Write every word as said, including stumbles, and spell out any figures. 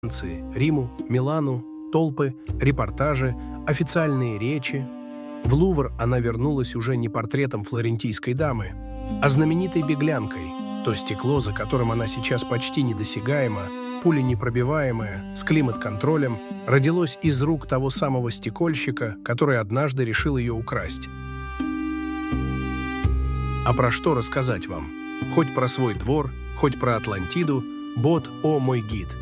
Франции, Риму, Милану, толпы, репортажи, официальные речи. В Лувр она вернулась уже не портретом флорентийской дамы, а знаменитой беглянкой. То стекло, за которым она сейчас почти недосягаема, пуленепробиваемое, с климат-контролем, родилось из рук того самого стекольщика, который однажды решил ее украсть. А про что рассказать вам? Хоть про свой двор, хоть про Атлантиду, Бот, о мой гид.